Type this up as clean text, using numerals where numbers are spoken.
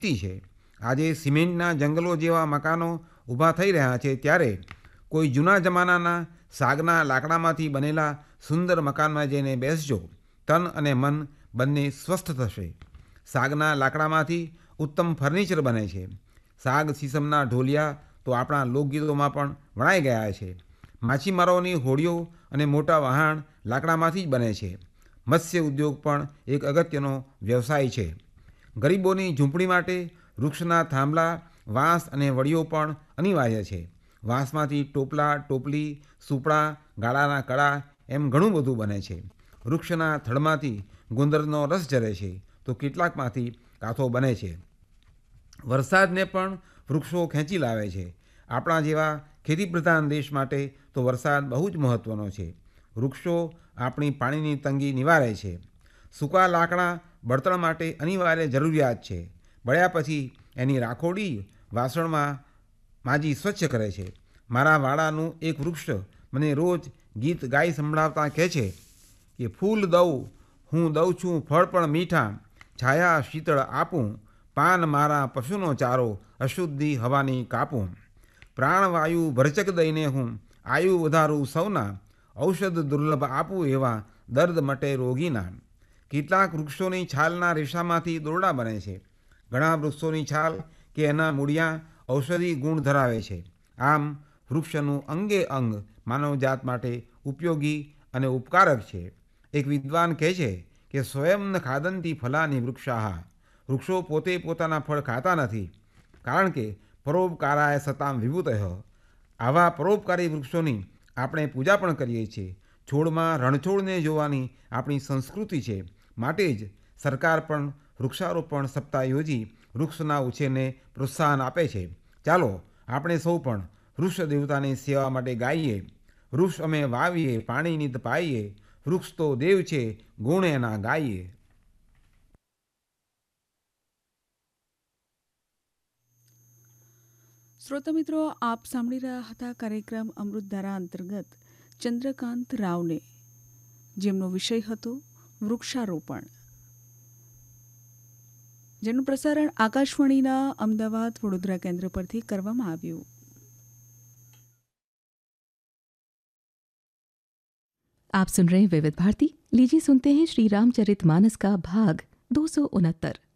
છે. આજે સિમેન્ટના જંગલો જેવા મકાનો ઊભા થઈ રહ્યા છે, ત્યારે કોઈ જૂના જમાનાના સાગના લાકડામાંથી બનેલા સુંદર મકાનમાં જઈને બેસજો. તન અને મન બંને સ્વસ્થ થશે. સાગના લાકડામાંથી ઉત્તમ ફર્નિચર બને છે. સાગ સીસમના ઢોલિયા તો આપણા લોકગીતોમાં પણ વણાઈ ગયા છે. માછીમારોની હોડીઓ અને મોટા વહાણ લાકડામાંથી જ બને છે. મત્સ્ય ઉદ્યોગ પણ એક અગત્યનો વ્યવસાય છે. ગરીબોની ઝૂંપડી માટે વૃક્ષના થાંભલા, વાંસ અને વડીઓ પણ અનિવાર્ય છે. વાંસમાંથી ટોપલા, ટોપલી, સૂપડા, ગાળાના કડા એમ ઘણું બધું બને છે. વૃક્ષના થડમાંથી ગુંદરનો રસ ઝરે છે, તો કેટલાકમાંથી કાથો બને છે. વરસાદને પણ વૃક્ષો ખેંચી લાવે છે. આપણા જેવા ખેતીપ્રધાન દેશ માટે તો વરસાદ બહુ જ મહત્ત્વનો છે. વૃક્ષો આપણી પાણીની તંગી નિવારે છે. સૂકા લાકડા બળતણ માટે અનિવાર્ય જરૂરિયાત છે. બળ્યા પછી એની રાખોડી વાસણમાં માજી સ્વચ્છ કરે છે. મારા વાડાનું એક વૃક્ષ મને રોજ ગીત ગાઈ સંભળાવતા કહે છે કે ફૂલ દઉં હું દઉં છું ફળ પણ મીઠા, છાયા શીતળ આપું, પાન મારા પશુનો ચારો, અશુદ્ધિ હવાની કાપું. પ્રાણવાયુ ભરચક દઈને હું આયુ વધારું સૌના, ઔષધ દુર્લભ આપું એવા દર્દ મટે રોગીના. કેટલાક વૃક્ષોની છાલના રેસામાંથી દોરડા બને છે. ઘણા વૃક્ષોની છાલ કે એના મૂળિયા ઔષધિ ગુણ ધરાવે છે. આમ વૃક્ષનું અંગે અંગ માનવજાત માટે ઉપયોગી અને ઉપકારક છે. એક વિદ્વાન કહે છે કે સ્વયં ખાદંતી ફલાની વૃક્ષાહ. વૃક્ષો પોતે પોતાના ફળ ખાતા નથી, કારણ કે પરોપકારાય સતામ વિભૂતય. આવા પરોપકારી વૃક્ષોની આપણે પૂજા પણ કરીએ છીએ. છોડમાં રણછોડને જોવાની આપણી સંસ્કૃતિ છે. માટે જ સરકાર પણ વૃક્ષારોપણ સપ્તાહ યોજી વૃક્ષના ઉછેરને પ્રોત્સાહન આપે છે. ચાલો આપણે સૌ પણ વૃક્ષ દેવતાની સેવા માટે ગાઈએ. વૃક્ષ અમે વાવીએ, પાણી નિત પાઈએ, વૃક્ષ તો દેવ છે, ગુણ એના ગાઈએ. શ્રોતા મિત્રો, આપ સાંભળી રહ્યા હતા કાર્યક્રમ અમૃતધારા અંતર્ગત ચંદ્રકાંત રાવને, જેમનો વિષય હતો વૃક્ષારોપણ, જેનું પ્રસારણ આકાશવાણીના અમદાવાદ વડોદરા કેન્દ્ર પરથી કરવામાં આવ્યું. आप सुन रहे हैं विविध भारती. लीजिए सुनते हैं श्री रामचरितमानस का भाग 269.